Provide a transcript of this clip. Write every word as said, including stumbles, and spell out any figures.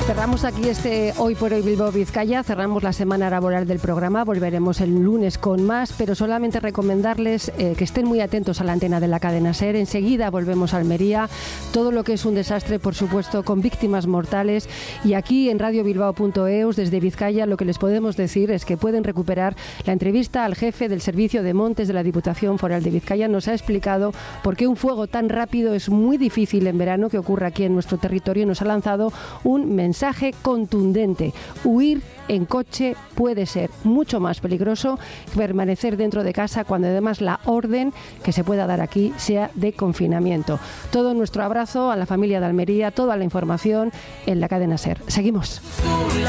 Cerramos aquí este Hoy por Hoy Bilbao Vizcaya, cerramos la semana laboral del programa, volveremos el lunes con más, pero solamente recomendarles eh, que estén muy atentos a la antena de la cadena SER. Enseguida volvemos a Almería, todo lo que es un desastre, por supuesto, con víctimas mortales, y aquí en radio bilbao punto e u desde Vizcaya lo que les podemos decir es que pueden recuperar la entrevista al jefe del Servicio de Montes de la Diputación Foral de Vizcaya. Nos ha explicado por qué un fuego tan rápido es muy difícil en verano que ocurra aquí en nuestro territorio, y nos ha lanzado un mensaje Mensaje contundente: huir en coche puede ser mucho más peligroso que permanecer dentro de casa, cuando además la orden que se pueda dar aquí sea de confinamiento. Todo nuestro abrazo a la familia de Almería, toda la información en la cadena SER. Seguimos.